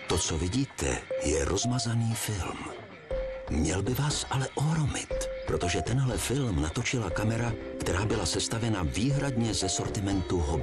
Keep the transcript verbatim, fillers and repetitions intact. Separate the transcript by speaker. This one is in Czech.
Speaker 1: To, co vidíte, je rozmazaný film. Měl by vás ale ohromit, protože tenhle film natočila kamera, která byla sestavena výhradně ze sortimentu Hobby.